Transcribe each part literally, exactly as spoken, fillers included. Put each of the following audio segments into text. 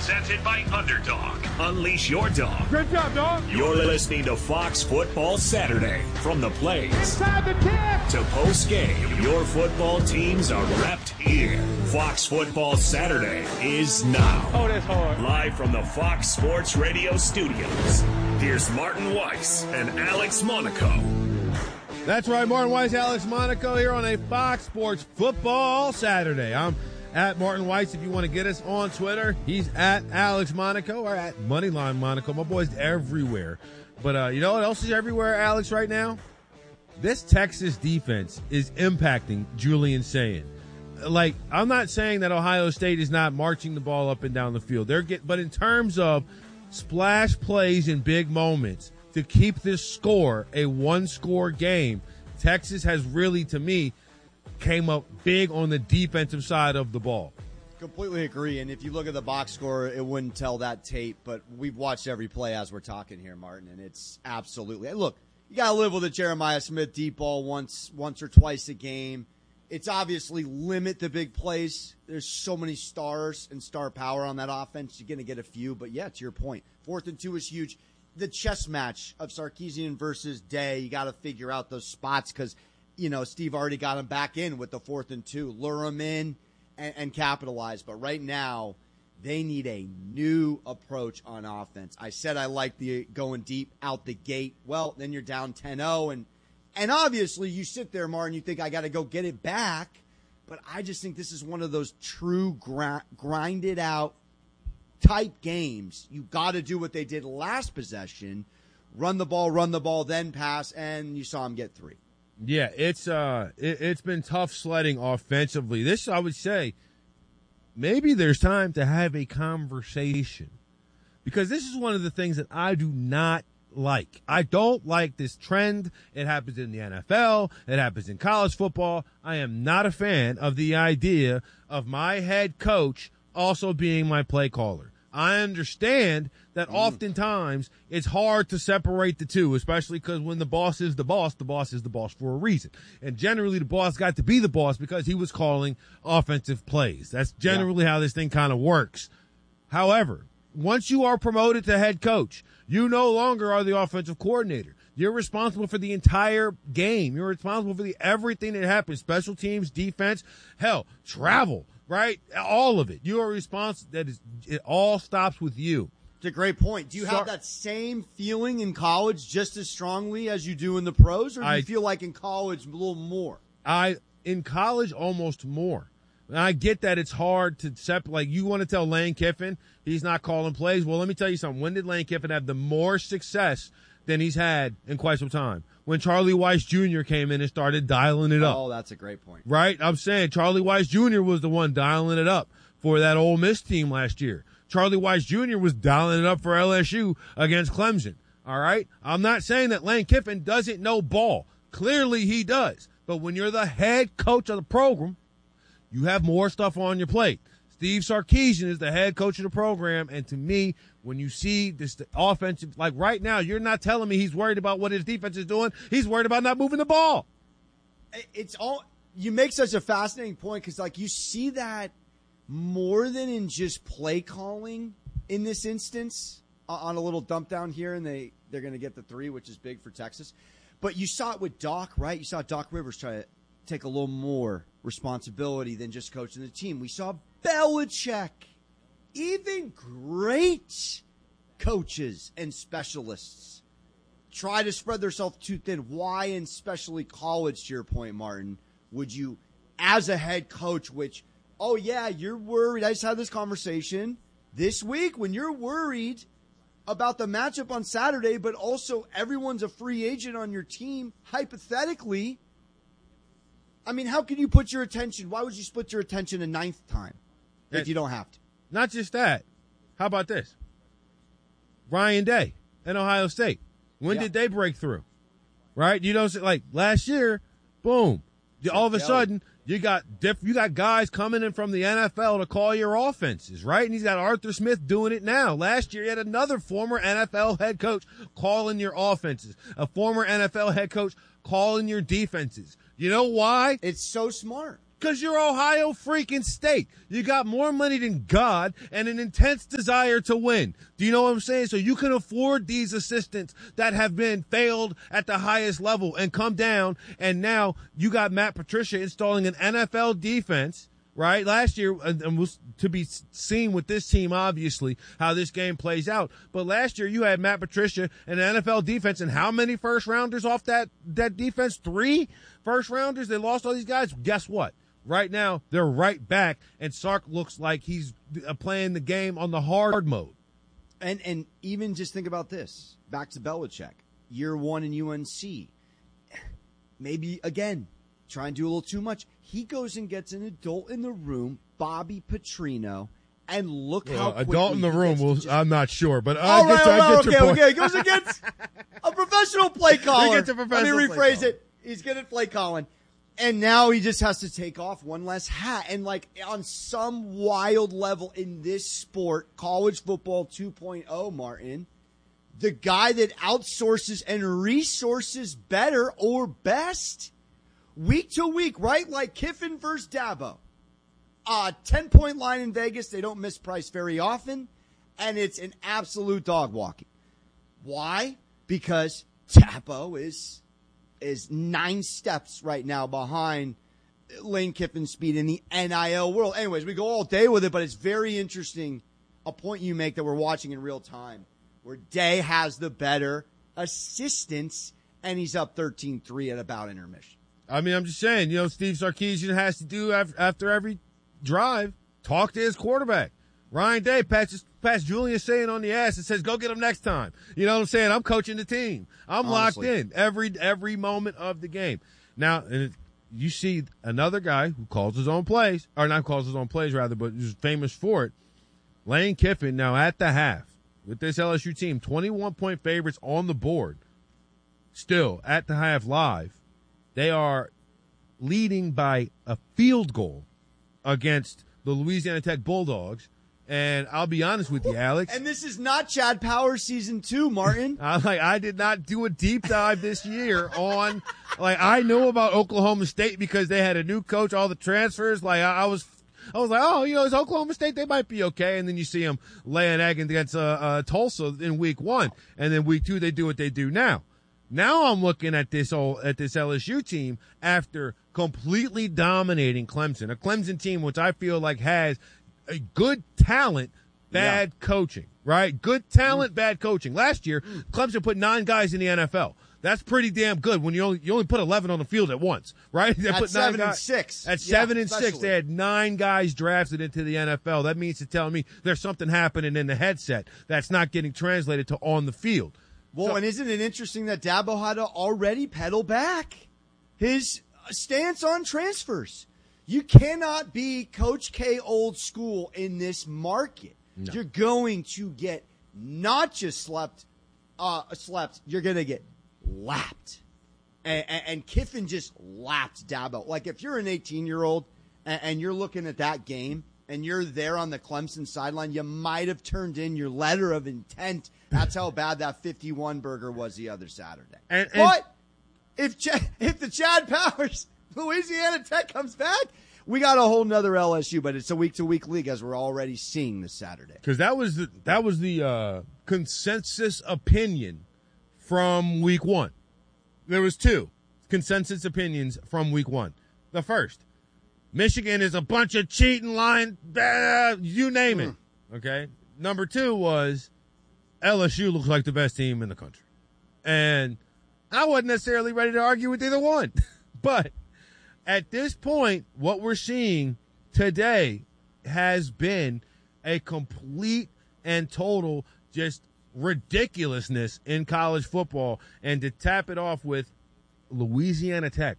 Presented by Underdog. Unleash your dog. Good job, dog. You're listening to Fox Football Saturday. From the plays Inside the ten to post-game, your football teams are repped here. Fox Football Saturday is now. Oh, that's hard. Live from the Fox Sports Radio studios. Here's Martin Weiss and Alex Monaco. That's right, Martin Weiss, Alex Monaco here on a Fox Sports Football Saturday. I'm at Martin Weiss. If you want to get us on Twitter, he's at Alex Monaco or at Moneyline Monaco. My boy's everywhere. But uh, you know what else is everywhere, Alex, right now? This Texas defense is impacting Julian Sayin. Like, I'm not saying that Ohio State is not marching the ball up and down the field. They're get, but in terms of splash plays in big moments to keep this score a one-score game, Texas has really, to me, came up big on the defensive side of the ball. Completely agree. And if you look at the box score, it wouldn't tell that tape. But we've watched every play as we're talking here, Martin, and it's absolutely. Look, you got to live with a Jeremiah Smith deep ball once, once or twice a game. It's obviously limit the big plays. There's so many stars and star power on that offense. You're going to get a few. But, yeah, to your point, fourth and two is huge. The chess match of Sarkisian versus Day, you got to figure out those spots because, you know, Steve already got him back in with the fourth and two. Lure him in and, and capitalize. But right now, they need a new approach on offense. I said I like the going deep out the gate. Well, then you're down ten oh. And, and obviously, you sit there, Martin, you think I got to go get it back. But I just think this is one of those true gr- grinded out type games. You got to do what they did last possession. Run the ball, run the ball, then pass, and you saw him get three. Yeah, it's uh, it, it's been tough sledding offensively. This, I would say, maybe there's time to have a conversation because this is one of the things that I do not like. I don't like this trend. It happens in the N F L. It happens in college football. I am not a fan of the idea of my head coach also being my play caller. I understand that oftentimes it's hard to separate the two, especially because when the boss is the boss, the boss is the boss for a reason. And generally the boss got to be the boss because he was calling offensive plays. That's generally yeah. how this thing kind of works. However, once you are promoted to head coach, you no longer are the offensive coordinator. You're responsible for the entire game. You're responsible for the everything that happens, special teams, defense, hell, travel. Right? All of it. You are responsible. That is, it all stops with you. It's a great point. Do you Start, have that same feeling in college just as strongly as you do in the pros, or do I, you feel like in college a little more? I in college almost more. And I get that it's hard to separate. Like you want to tell Lane Kiffin he's not calling plays. Well, let me tell you something. When did Lane Kiffin have the more success than he's had in quite some time? When Charlie Weiss Junior came in and started dialing it up. Oh, that's a great point. Right? I'm saying Charlie Weiss Junior was the one dialing it up for that Ole Miss team last year. Charlie Weiss Junior was dialing it up for L S U against Clemson. All right? I'm not saying that Lane Kiffin doesn't know ball. Clearly he does. But when you're the head coach of the program, you have more stuff on your plate. Steve Sarkisian is the head coach of the program, and to me, when you see this the offensive, like right now, you're not telling me he's worried about what his defense is doing. He's worried about not moving the ball. It's all you make such a fascinating point because, like, you see that more than in just play calling in this instance on a little dump down here, and they they're going to get the three, which is big for Texas. But you saw it with Doc, right? You saw Doc Rivers try to take a little more responsibility than just coaching the team. We saw Belichick, even great coaches and specialists, try to spread themselves too thin. Why, and especially college, to your point, Martin, would you, as a head coach, which, oh, yeah, you're worried. I just had this conversation this week when you're worried about the matchup on Saturday, but also everyone's a free agent on your team, hypothetically. I mean, how can you put your attention? Why would you split your attention a ninth time if you don't have to? Not just that. How about this? Ryan Day and Ohio State. When yeah. did they break through? Right? You know, like last year, boom. All of a sudden, you got diff- you got guys coming in from the N F L to call your offenses, right? And he's got Arthur Smith doing it now. Last year, he had another former N F L head coach calling your offenses, a former N F L head coach calling your defenses. You know why? It's so smart. Because you're Ohio freaking State. You got more money than God and an intense desire to win. Do you know what I'm saying? So you can afford these assistants that have been failed at the highest level and come down. And now you got Matt Patricia installing an N F L defense, right? Last year, and was to be seen with this team, obviously, how this game plays out. But last year you had Matt Patricia and an N F L defense, and how many first rounders off that, that defense? Three first rounders. They lost all these guys. Guess what? Right now, they're right back, and Sark looks like he's playing the game on the hard mode. And and even just think about this. Back to Belichick. Year one in U N C. Maybe, again, trying to do a little too much. He goes and gets an adult in the room, Bobby Petrino, and look well, how quickly adult in the room, will, just... I'm not sure, but I get, right, to, I right, get okay, your point. okay. He goes against a professional play caller. He gets a professional Let me rephrase play it. He's good at play calling. And now he just has to take off one less hat. And like on some wild level in this sport, college football two point oh, Martin, the guy that outsources and resources better or best week to week, right? Like Kiffin versus Dabo. Uh, ten-point line in Vegas. They don't miss price very often. And it's an absolute dog walking. Why? Because Dabo is... is nine steps right now behind Lane Kiffin's speed in the N I L world. Anyways, we go all day with it, but it's very interesting, a point you make that we're watching in real time, where Day has the better assistance, and he's up thirteen three at about intermission. I mean, I'm just saying, you know, Steve Sarkisian has to do after every drive, talk to his quarterback. Ryan Day pats, pats Julian saying on the ass and says, go get him next time. You know what I'm saying? I'm coaching the team. I'm Honestly. locked in every every moment of the game. Now, and it, you see another guy who calls his own plays, or not calls his own plays rather, but is famous for it. Lane Kiffin now at the half with this L S U team, twenty-one point favorites on the board. Still at the half live. They are leading by a field goal against the Louisiana Tech Bulldogs. And I'll be honest with you, Alex. And this is not Chad Powers season two, Martin. I like I did not do a deep dive this year on like I knew about Oklahoma State because they had a new coach, all the transfers. Like I, I was, I was like, oh, you know, it's Oklahoma State. They might be okay. And then you see them lay an egg against uh, uh, Tulsa in week one, and then week two they do what they do now. Now I'm looking at this old, at this L S U team after completely dominating Clemson, a Clemson team which I feel like has a good talent, bad yeah. coaching, right? Good talent, mm. bad coaching. Last year, mm. Clemson put nine guys in the N F L. That's pretty damn good when you only you only put eleven on the field at once, right? They at put seven nine and six. At yeah, seven and especially. six, they had nine guys drafted into the N F L. That means to tell me there's something happening in the headset that's not getting translated to on the field. Well, so, and isn't it interesting that Dabo had to already pedal back his stance on transfers? You cannot be Coach K old school in this market. No. You're going to get not just slept, uh, slept. You're going to get lapped. And, and, and Kiffin just lapped Dabo. Like if you're an eighteen-year-old and, and you're looking at that game and you're there on the Clemson sideline, you might have turned in your letter of intent. That's how bad that fifty-one burger was the other Saturday. And, and but if Ch- if the Chad Powers Louisiana Tech comes back, we got a whole nother L S U, but it's a week-to-week league as we're already seeing this Saturday. Because that was the that was the uh, consensus opinion from week one. There was two consensus opinions from week one. The first, Michigan is a bunch of cheating, lying, blah, you name it. Mm. Okay. Number two was L S U looks like the best team in the country, and I wasn't necessarily ready to argue with either one, but. At this point, what we're seeing today has been a complete and total just ridiculousness in college football. And to tap it off with Louisiana Tech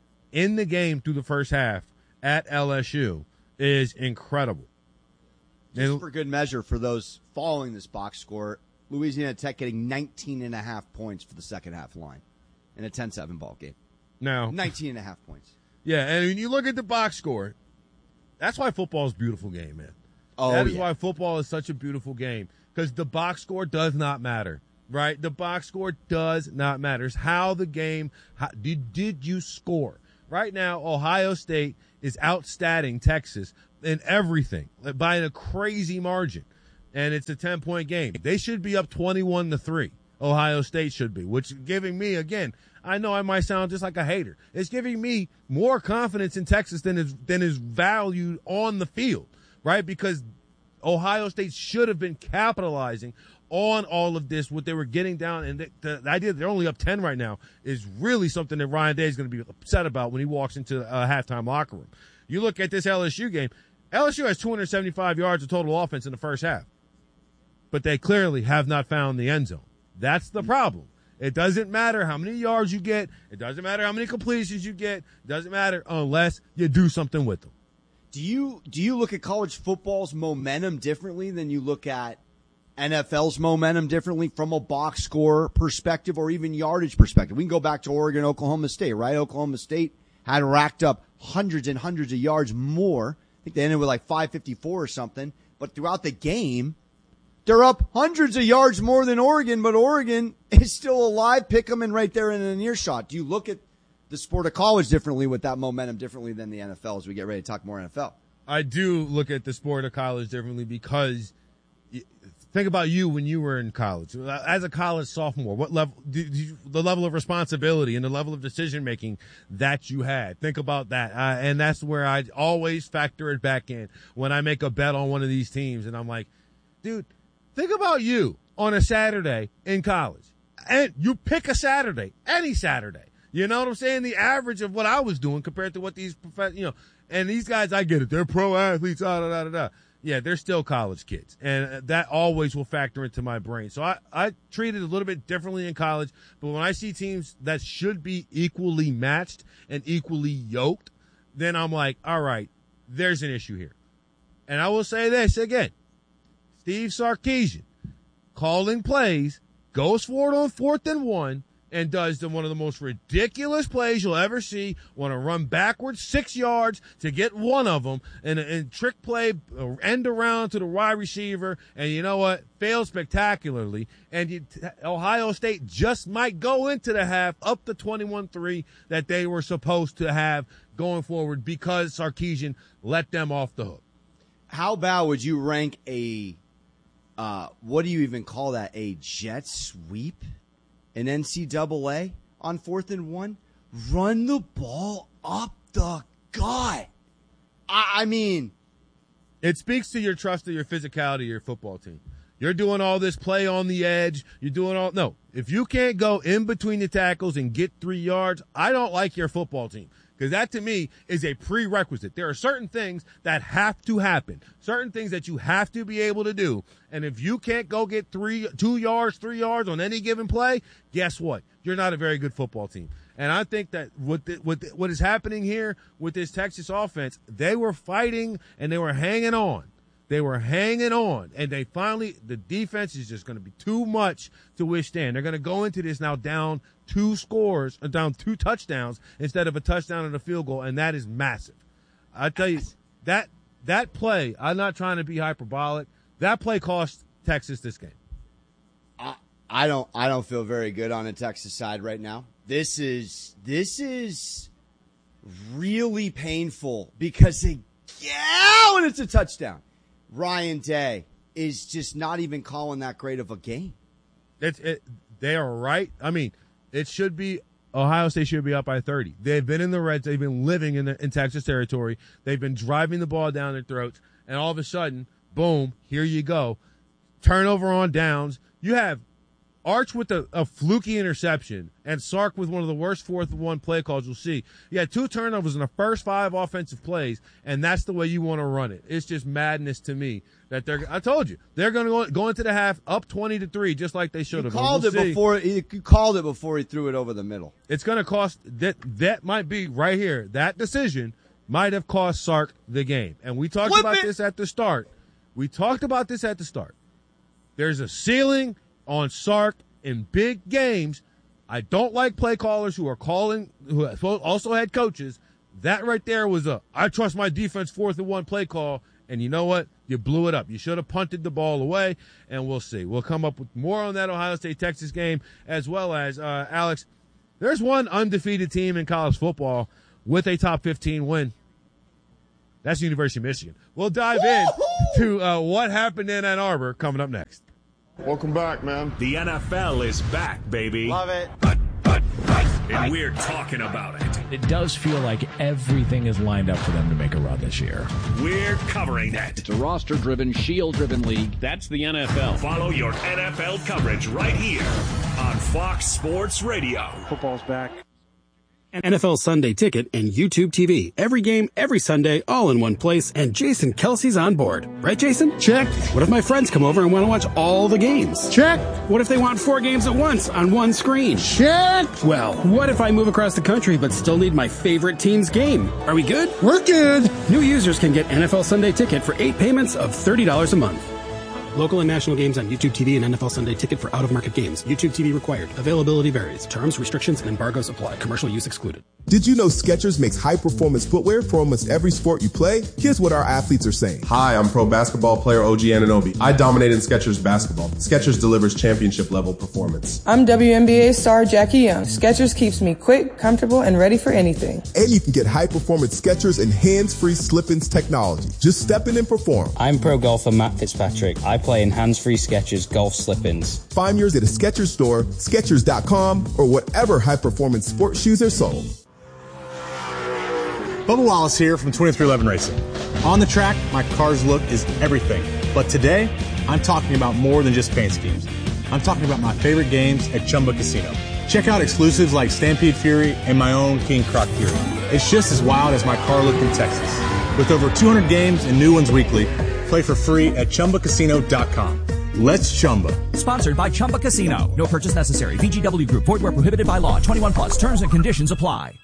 in the game through the first half at L S U is incredible. Just and, for good measure for those following this box score, Louisiana Tech getting nineteen and a half points for the second half line in a ten seven ball game. Now, nineteen and a half points. Yeah, and when you look at the box score, that's why football is a beautiful game, man. Oh, that is yeah. why football is such a beautiful game, because the box score does not matter, right? The box score does not matter. It's how the game, how, did, did you score? Right now, Ohio State is outstatting Texas in everything by a crazy margin, and it's a ten-point game. They should be up twenty-one to three. Ohio State should be, which is giving me, again, I know I might sound just like a hater. It's giving me more confidence in Texas than is, than is valued on the field, right? Because Ohio State should have been capitalizing on all of this, what they were getting down. And the, the, the idea that they're only up ten right now is really something that Ryan Day is going to be upset about when he walks into a halftime locker room. You look at this L S U game, L S U has two hundred seventy-five yards of total offense in the first half, but they clearly have not found the end zone. That's the problem. It doesn't matter how many yards you get. It doesn't matter how many completions you get. It doesn't matter unless you do something with them. Do you do you look at college football's momentum differently than you look at N F L's momentum differently from a box score perspective or even yardage perspective? We can go back to Oregon, Oklahoma State, right? Oklahoma State had racked up hundreds and hundreds of yards more. I think they ended with like five fifty-four or something. But throughout the game, they're up hundreds of yards more than Oregon, but Oregon is still alive. Pick them and right there in an earshot. Do you look at the sport of college differently with that momentum differently than the N F L as we get ready to talk more N F L? I do look at the sport of college differently because think about you when you were in college. As a college sophomore, what level, did you, the level of responsibility and the level of decision making that you had. Think about that. Uh, and that's where I always factor it back in when I make a bet on one of these teams. And I'm like, dude, think about you on a Saturday in college, and you pick a Saturday, any Saturday. You know what I'm saying? The average of what I was doing compared to what these, you know, and these guys, I get it. They're pro athletes, da, da, da, da, da. Yeah, they're still college kids, and that always will factor into my brain. So I, I treat it a little bit differently in college, but when I see teams that should be equally matched and equally yoked, then I'm like, all right, there's an issue here. And I will say this again. Steve Sarkisian calling plays, goes for it on fourth and one, and does the, one of the most ridiculous plays you'll ever see. Want to run backwards six yards to get one of them, and, and trick play, end around to the wide receiver, and you know what? Failed spectacularly. And you, Ohio State just might go into the half up to twenty-one three that they were supposed to have going forward because Sarkisian let them off the hook. How bad would you rank a Uh, what do you even call that? A jet sweep in N C double A on fourth and one? Run the ball up the gut. I, I mean. It speaks to your trust of your physicality of your football team. You're doing all this play on the edge. You're doing all. No, if you can't go in between the tackles and get three yards, I don't like your football team. Because that, to me, is a prerequisite. There are certain things that have to happen, certain things that you have to be able to do. And if you can't go get three, two yards, three yards on any given play, guess what? You're not a very good football team. And I think that what the, what the, what is happening here with this Texas offense, they were fighting and they were hanging on. They were hanging on, and they finally, the defense is just going to be too much to withstand. They're going to go into this now down two scores, or down two touchdowns instead of a touchdown and a field goal, and that is massive. I tell you, that that play, I'm not trying to be hyperbolic, that play cost Texas this game. I, I don't I don't feel very good on the Texas side right now. This is this is really painful because they, yeah, when it's a touchdown. Ryan Day is just not even calling that great of a game. It's it, they are right. I mean, it should be Ohio State should be up by thirty. They've been in the Reds. They've been living in the, in Texas territory. They've been driving the ball down their throats, and all of a sudden, boom, here you go. Turnover on downs. You have Arch with a, a fluky interception and Sark with one of the worst fourth and one play calls you'll see. You had two turnovers in the first five offensive plays, and that's the way you want to run it. It's just madness to me that they're. I told you they're going to go, go into the half up twenty to three, just like they should have. You called we'll it see. before. You called it before he threw it over the middle. It's going to cost that. That might be right here. That decision might have cost Sark the game, and we talked Flip about it. this at the start. We talked about this at the start. There's a ceiling on Sark in big games. I don't like play callers who are calling, who also had coaches. That right there was a, I trust my defense fourth and one play call. And you know what? You blew it up. You should have punted the ball away, and we'll see. We'll come up with more on that Ohio State-Texas game, as well as, uh, Alex, there's one undefeated team in college football with a top fifteen win. That's the University of Michigan. We'll dive in to uh, what happened in Ann Arbor coming up next. Welcome back, man. The N F L is back, baby. Love it. But, but, but, and we're talking about it. It does feel like everything is lined up for them to make a run this year. We're covering it. It's a roster-driven, shield-driven league. That's the N F L. Follow your N F L coverage right here on Fox Sports Radio. Football's back. N F L Sunday Ticket and YouTube T V. Every game, every Sunday, all in one place, and Jason Kelsey's on board. Right, Jason? Check. What if my friends come over and want to watch all the games? Check. What if they want four games at once on one screen? Check. Well, what if I move across the country but still need my favorite team's game? Are we good? We're good. New users can get N F L Sunday Ticket for eight payments of thirty dollars a month. Local and national games on YouTube T V and N F L Sunday Ticket for out-of-market games. YouTube T V required. Availability varies. Terms, restrictions, and embargoes apply. Commercial use excluded. Did you know Skechers makes high-performance footwear for almost every sport you play? Here's what our athletes are saying. Hi, I'm pro basketball player O G Anunoby. I dominate in Skechers basketball. Skechers delivers championship-level performance. I'm W N B A star Jackie Young. Skechers keeps me quick, comfortable, and ready for anything. And you can get high-performance Skechers and hands-free slip-ins technology. Just step in and perform. I'm pro golfer Matt Fitzpatrick. I play in hands-free Skechers golf slip-ins. Find yours at a Skechers store, Skechers dot com, or whatever high-performance sports shoes are sold. Bubba Wallace here from twenty-three eleven Racing. On the track, my car's look is everything. But today, I'm talking about more than just paint schemes. I'm talking about my favorite games at Chumba Casino. Check out exclusives like Stampede Fury and my own King Croc Fury. It's just as wild as my car looked in Texas. With over two hundred games and new ones weekly, play for free at Chumba Casino dot com. Let's Chumba. Sponsored by Chumba Casino. No purchase necessary. V G W Group. Void where prohibited by law. twenty-one plus. Terms and conditions apply.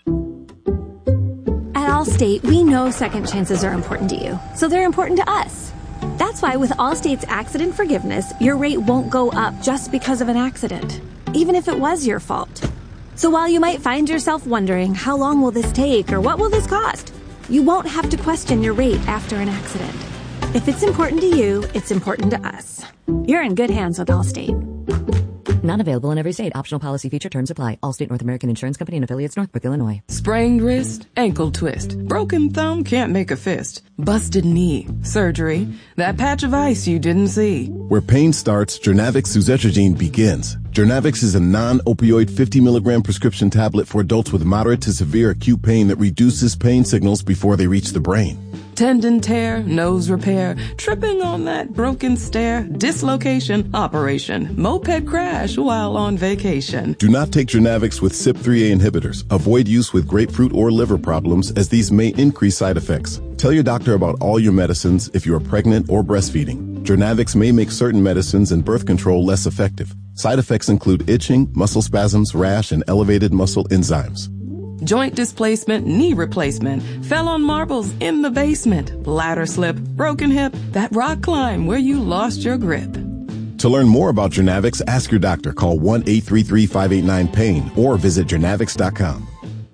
At Allstate, we know second chances are important to you, so they're important to us. That's why with Allstate's accident forgiveness, your rate won't go up just because of an accident, even if it was your fault. So while you might find yourself wondering, how long will this take or what will this cost? You won't have to question your rate after an accident. If it's important to you, it's important to us. You're in good hands with Allstate. Not available in every state. Optional policy feature terms apply. Allstate North American Insurance Company and affiliates, Northbrook, Illinois. Sprained wrist, ankle twist, broken thumb, can't make a fist, busted knee, surgery, that patch of ice you didn't see. Where pain starts, Jernavix suzetrigine begins. Jernavix is a non-opioid fifty milligram prescription tablet for adults with moderate to severe acute pain that reduces pain signals before they reach the brain. Tendon tear, nose repair, tripping on that broken stair, dislocation, operation, moped crash while on vacation. Do not take Jernavix with C Y P three A inhibitors. Avoid use with grapefruit or liver problems, as these may increase side effects. Tell your doctor about all your medicines if you are pregnant or breastfeeding. Jernavix may make certain medicines and birth control less effective. Side effects include itching, muscle spasms, rash, and elevated muscle enzymes. Joint displacement, knee replacement, fell on marbles in the basement, ladder slip, broken hip, that rock climb where you lost your grip. To learn more about Jernavix, ask your doctor. Call one eight three three, five eight nine, pain or visit Jernavix dot com.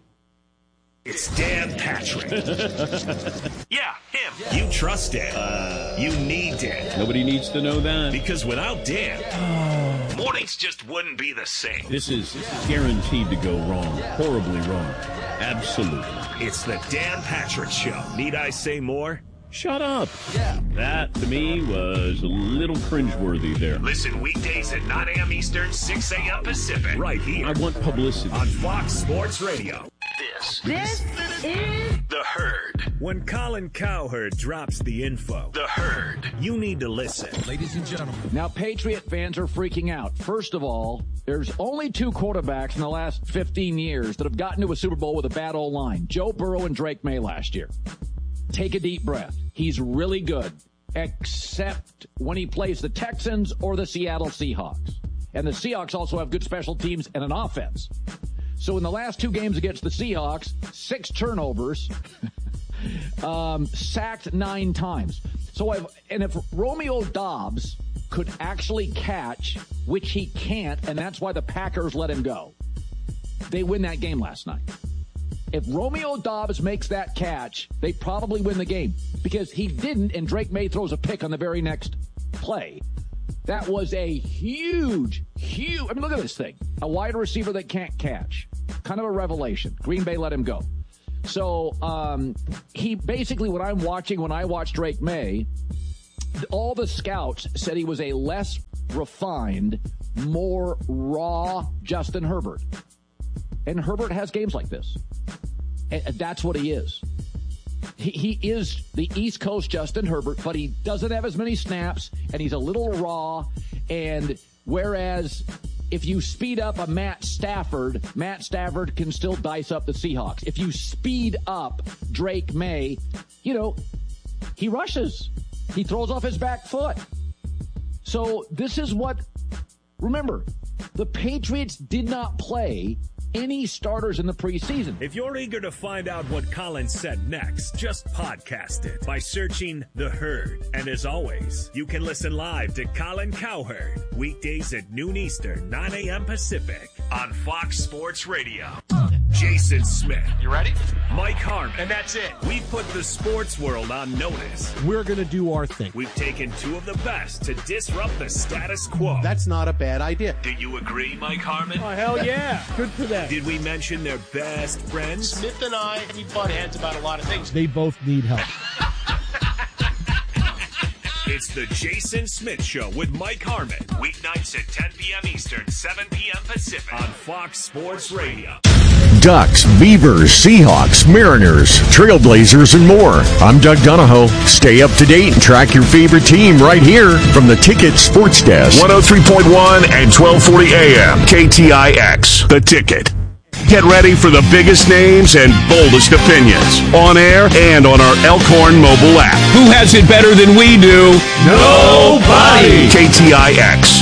It's Dan Patrick. Yeah, him. You trust Dan. Uh, you need Dan. Nobody needs to know that. Because without Dan, mornings just wouldn't be the same. This is guaranteed to go wrong. Horribly wrong. Absolutely. It's the Dan Patrick Show. Need I say more? Shut up. Yeah. That, to me, was a little cringeworthy there. Listen weekdays at nine a.m. Eastern, six a.m. Pacific. Right here. I want publicity. On Fox Sports Radio. This, this is The Herd. When Colin Cowherd drops the info, The Herd, you need to listen. Ladies and gentlemen. Now, Patriot fans are freaking out. First of all, there's only two quarterbacks in the last fifteen years that have gotten to a Super Bowl with a bad O-line. Joe Burrow and Drake May last year. Take a deep breath. He's really good, except when he plays the Texans or the Seattle Seahawks. And the Seahawks also have good special teams and an offense. So in the last two games against the Seahawks, six turnovers, um, sacked nine times. So I've, and if Romeo Doubs could actually catch, which he can't, and that's why the Packers let him go, they win that game last night. If Romeo Doubs makes that catch, they probably win the game because he didn't, and Drake May throws a pick on the very next play. That was a huge, huge, I mean, look at this thing. A wide receiver that can't catch. Kind of a revelation. Green Bay let him go. So um, he basically, what I'm watching, when I watch Drake May, all the scouts said he was a less refined, more raw Justin Herbert. And Herbert has games like this. And that's what he is. He, he is the East Coast Justin Herbert, but he doesn't have as many snaps, and he's a little raw. And whereas if you speed up a Matt Stafford, Matt Stafford can still dice up the Seahawks. If you speed up Drake May, you know, he rushes. He throws off his back foot. So this is what, remember, the Patriots did not play any starters in the preseason. If you're eager to find out what Colin said next, just podcast it by searching The Herd. And as always, you can listen live to Colin Cowherd weekdays at noon Eastern, nine a.m. Pacific on Fox Sports Radio. Jason Smith. You ready? Mike Harmon. And that's it. We put the sports world on notice. We're going to do our thing. We've taken two of the best to disrupt the status quo. That's not a bad idea. Do you agree, Mike Harmon? Oh, hell yeah. Good for them. Did we mention their best friends? Smith and I, we butt heads about a lot of things. They both need help. It's the Jason Smith Show with Mike Harmon. Weeknights at ten p.m. Eastern, seven p.m. Pacific on Fox Sports Radio. Ducks, Beavers, Seahawks, Mariners, Trailblazers, and more. I'm Doug Donahoe. Stay up to date and track your favorite team right here from the Ticket Sports Desk. one oh three point one and twelve forty A M. K T I X. The Ticket. Get ready for the biggest names and boldest opinions on air and on our Elkhorn mobile app. Who has it better than we do? Nobody. K T I X.